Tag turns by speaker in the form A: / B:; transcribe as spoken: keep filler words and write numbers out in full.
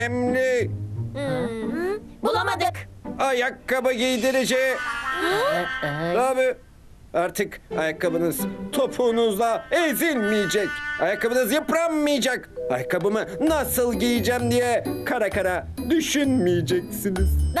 A: önemli.
B: Bulamadık.
A: Ayakkabı giydirici. Abi artık ayakkabınız topuğunuzla ezilmeyecek. Ayakkabınız yıpranmayacak. Ayakkabımı nasıl giyeceğim diye kara kara düşünmeyeceksiniz.